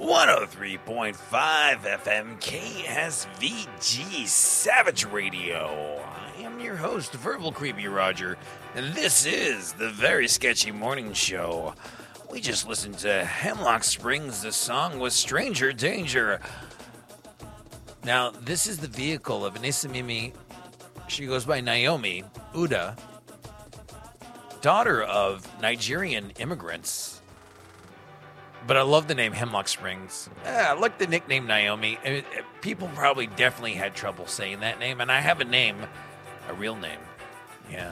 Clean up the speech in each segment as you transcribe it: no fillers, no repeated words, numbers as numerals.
103.5 FM KSVG Savage Radio. I am your host, Verbal Creepy Roger, and this is the Very Sketchy Morning Show. We just listened to Hemlock Springs. The song was Stranger Danger. Now, this is the vehicle of Anissa Mimi. She goes by Naomi Uda, daughter of Nigerian immigrants. But I love the name Hemlock Springs. I like the nickname Naomi. People probably definitely had trouble saying that name, and I have a name, a real name. Yeah.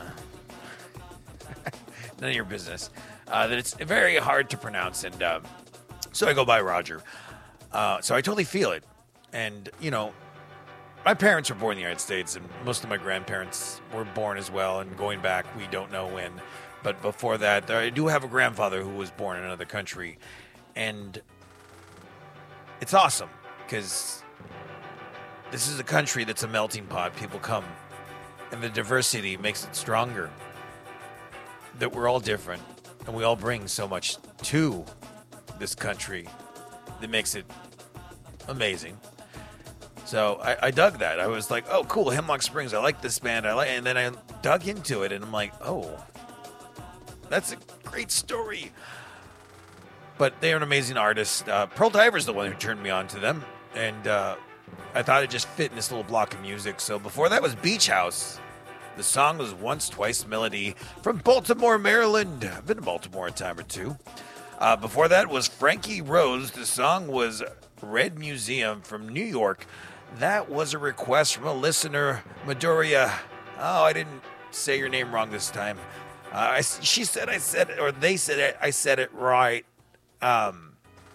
None of your business. That it's very hard to pronounce, and so I go by Roger. So I totally feel it. And, you know, my parents were born in the United States, and most of my grandparents were born as well, and going back, we don't know when. But before that, I do have a grandfather who was born in another country. And it's awesome because this is a country that's a melting pot. People come, and the diversity makes it stronger. That we're all different, and we all bring so much to this country that makes it amazing. So I dug that. I was like, oh, cool, Hemlock Springs. I like this band. And then I dug into it, and I'm like, oh, that's a great story. But they're an amazing artist. Pearl Diver's the one who turned me on to them. And I thought it just fit in this little block of music. So before that was Beach House. The song was Once Twice Melody from Baltimore, Maryland. I've been to Baltimore a time or two. Before that was Frankie Rose. The song was Red Museum from New York. That was a request from a listener, Midoriya. Oh, I didn't say your name wrong this time. She said I said it, or they said it, I said it right. I'm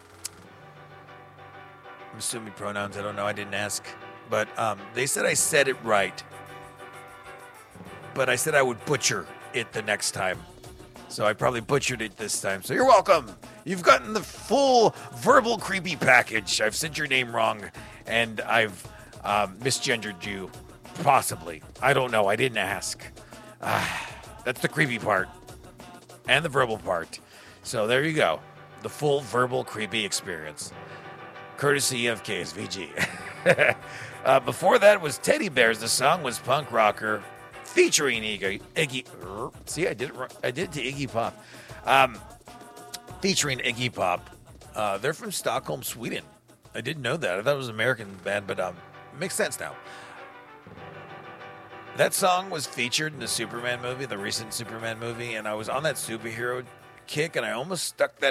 assuming pronouns. I don't know. I didn't ask. But they said I said it right. But I said I would butcher it the next time. So I probably butchered it this time. So you're welcome. You've gotten the full verbal creepy package. I've said your name wrong. And I've misgendered you. Possibly. I don't know. I didn't ask. That's the creepy part. And the verbal part. So there you go. The full verbal creepy experience, courtesy of KSVG. Before that was Teddy Bears. The song was Punk Rocker, featuring Iggy. See, I did it to Iggy Pop. Featuring Iggy Pop. They're from Stockholm, Sweden. I didn't know that. I thought it was an American band, but it makes sense now. That song was featured in the Superman movie, the recent Superman movie, and I was on that superhero kick, and I almost stuck